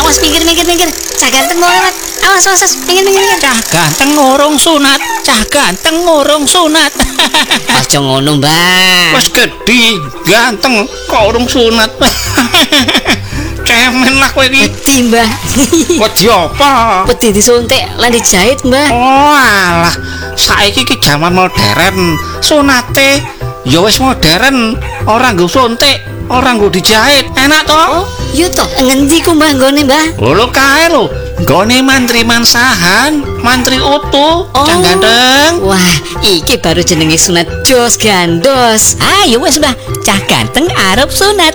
Awas minggir. Cah ganteng mau lewat. Awas minggir. Cah ganteng ngurung sunat. Aja ngono, Mbah. Wes gedhi, ganteng kok urung sunat. Cemen lah kowe iki. Wedi, Mbah. Wedi apa? Wedi disuntik lan dijahit, Mbah. Oh alah, saiki ki jaman modern. Sunate ya wis modern, ora nggo suntik, ora nggo dijahit. Enak to? Oh, yo to. Ngendi ku, Mbah, nggone, Mbah? Lho kae lho, nggone mantri mansahan, mantri utuh, Cah ganteng. Wah, iki baru jenenge sunat jos gandos. Ayo wes Mbah, cah ganteng arep sunat.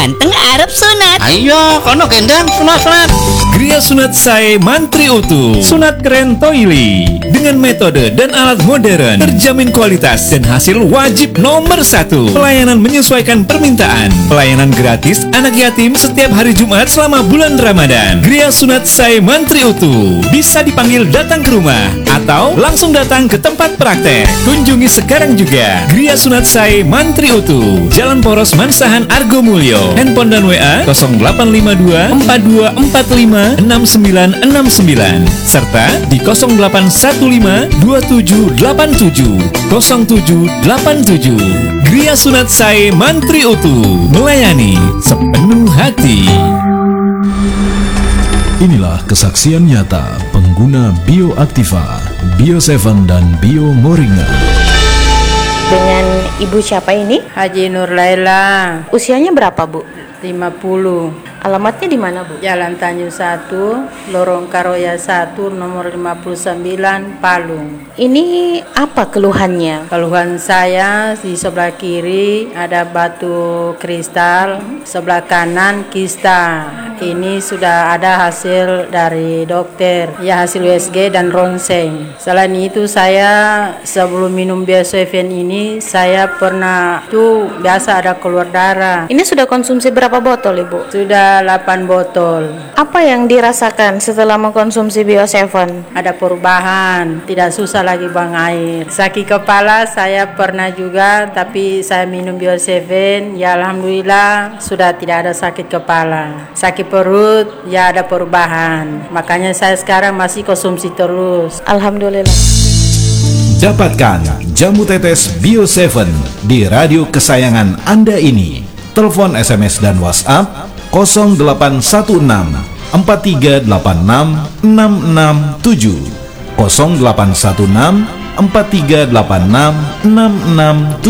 Ayo, kono gendang sunat. Gria Sunat Sae Mantri Utuh, sunat keren toili dengan metode dan alat modern, terjamin kualitas dan hasil wajib nomor 1. Pelayanan menyesuaikan permintaan, pelayanan gratis anak yatim setiap hari Jumat selama bulan Ramadan. Gria Sunat Sae Mantri Utuh bisa dipanggil datang ke rumah atau langsung datang ke tempat praktek. Kunjungi sekarang juga Gria Sunat Sae Mantri Utuh, Jalan Poros Mansahan Argomulyo. Handphone dan WA 0852 4245 6969 serta di 0815 2787 0787. Gria Sunat Sae Mantri Utuh, melayani sepenuh hati. Inilah kesaksian nyata pengguna Bioaktiva, Bio7 dan Bio Moringa. Dengan ibu siapa ini? Haji Nur Laila, Usianya berapa, Bu? 50, Alamatnya di mana, Bu? Jalan Tanjung 1, Lorong Karoya 1, nomor 59, Palung. Ini apa keluhannya? Keluhan saya di sebelah kiri ada batu kristal, sebelah kanan kista. Ini sudah ada hasil dari dokter, ya hasil USG dan ronsen. Selain itu saya sebelum minum Bio7 ini saya pernah tuh biasa ada keluar darah. Ini sudah konsumsi berapa botol, Ibu? Sudah 8 botol. Apa yang dirasakan setelah mengkonsumsi Bio7? Ada perubahan, tidak susah lagi buang air. Sakit kepala saya pernah juga, tapi saya minum Bio7, ya alhamdulillah sudah tidak ada sakit kepala. Sakit perut, ya ada perubahan. Makanya saya sekarang masih konsumsi terus. Alhamdulillah. Dapatkan jamu tetes Bio7 di radio kesayangan Anda ini. Telepon, SMS dan WhatsApp 0816 4386 667 0816 4386 667.